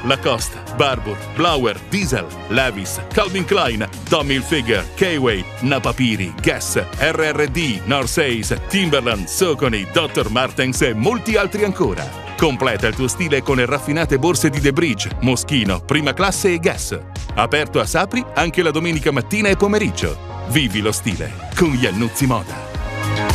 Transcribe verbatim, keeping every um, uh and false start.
Lacoste, Barbour, Blower, Diesel, Levi's, Calvin Klein, Tommy Hilfiger, K-Way, Napapiri, Guess, R R D, North Face, Timberland, Saucony, doctor Martens e molti altri ancora. Completa il tuo stile con le raffinate borse di The Bridge, Moschino, Prima Classe e Guess. Aperto a Sapri anche la domenica mattina e pomeriggio. Vivi lo stile con Iannuzzi Moda.